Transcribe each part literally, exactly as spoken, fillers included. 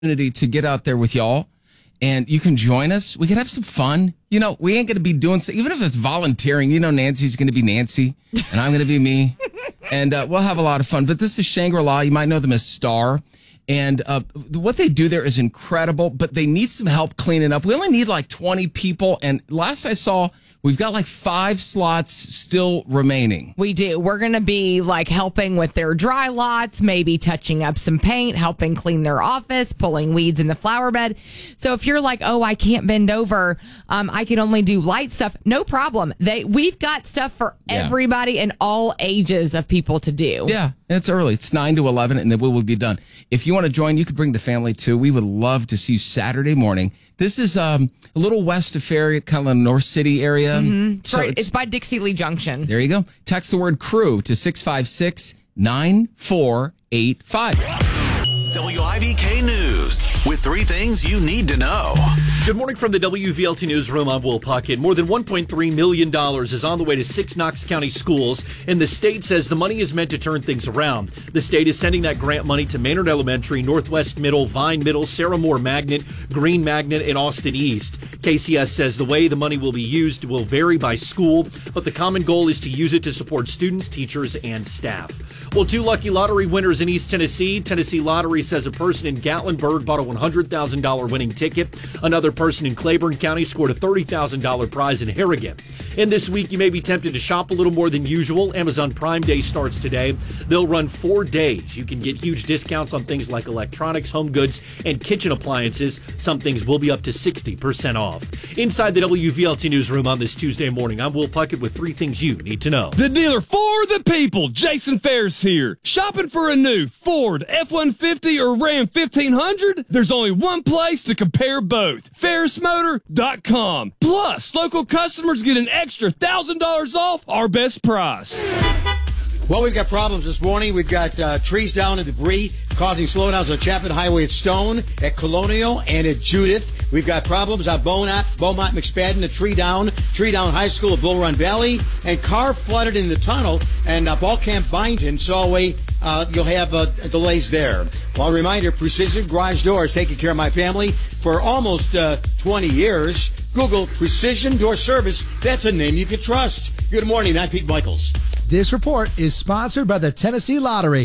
to get out there with y'all, and you can join us. We could have some fun. You know, we ain't going to be doing, even if it's volunteering, you know, Nancy's going to be Nancy, and I'm going to be me, and uh, we'll have a lot of fun. But this is Shangri-La. You might know them as Star. And uh, what they do there is incredible, but they need some help cleaning up. We only need like twenty people. And last I saw, we've got like five slots still remaining. We do. We're going to be like helping with their dry lots, maybe touching up some paint, helping clean their office, pulling weeds in the flower bed. So if you're like, oh, I can't bend over, um, I can only do light stuff, no problem. They We've got stuff for yeah. everybody and all ages of people to do. Yeah, it's early. It's nine to eleven, and then we will be done. If you want to join, you could bring the family too. We would love to see you Saturday morning. This is um, a little west of Farragut, kind of North City area. Mm-hmm. So right. it's, it's by Dixie Lee Junction. There you go. Text the word crew to six five six, nine four eight five. W I V K News with three things you need to know. Good morning from the W V L T Newsroom. I'm Will Puckett. More than one point three million dollars is on the way to six Knox County schools, and the state says the money is meant to turn things around. The state is sending that grant money to Maynard Elementary, Northwest Middle, Vine Middle, Sarah Moore Magnet, Green Magnet, and Austin East. K C S says the way the money will be used will vary by school, but the common goal is to use it to support students, teachers, and staff. Well, two lucky lottery winners in East Tennessee. Tennessee Lottery says a person in Gatlinburg bought a one hundred thousand dollars winning ticket. Another person in Claiborne County scored a thirty thousand dollars prize in Harrigan. And this week, you may be tempted to shop a little more than usual. Amazon Prime Day starts today. They'll run four days. You can get huge discounts on things like electronics, home goods, and kitchen appliances. Some things will be up to sixty percent off. Inside the W V L T Newsroom on this Tuesday morning, I'm Will Puckett with three things you need to know. The dealer for the people, Jason Ferris here. Shopping for a new Ford F one fifty or Ram fifteen hundred? There's only one place to compare both. Ferris Motor dot com. Plus, local customers get an extra one thousand dollars off our best price. Well, we've got problems this morning. We've got uh, trees down and debris causing slowdowns on Chapman Highway at Stone, at Colonial, and at Judith. We've got problems on Beaumont, Beaumont McSpadden, a tree down, tree down High School at Bull Run Valley, and car flooded in the tunnel, and uh, Ball Camp Byington, Solway, uh, you'll have uh, delays there. Well, a reminder, Precision Garage Doors, taking care of my family for almost uh, twenty years. Google Precision Door Service. That's a name you can trust. Good morning. I'm Pete Michaels. This report is sponsored by the Tennessee Lottery.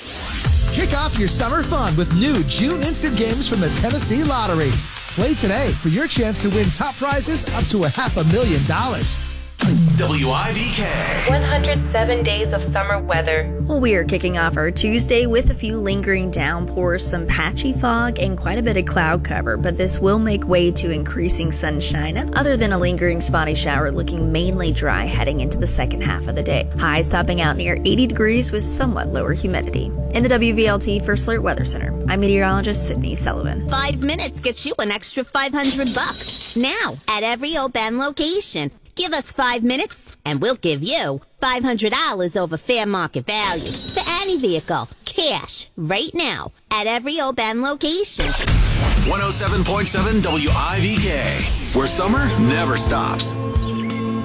Kick off your summer fun with new June instant games from the Tennessee Lottery. Play today for your chance to win top prizes up to a half a million dollars. W I V K. one hundred seven days of summer weather. Well, we are kicking off our Tuesday with a few lingering downpours, some patchy fog, and quite a bit of cloud cover, but this will make way to increasing sunshine, other than a lingering spotty shower looking mainly dry heading into the second half of the day. Highs topping out near eighty degrees with somewhat lower humidity. In the W V L T First Alert Weather Center, I'm meteorologist Sydney Sullivan. Five minutes gets you an extra five hundred bucks. Now, at every Oban location. Give us five minutes, and we'll give you five hundred dollars over fair market value for any vehicle. Cash, right now, at every Oban location. one oh seven point seven W I V K, where summer never stops.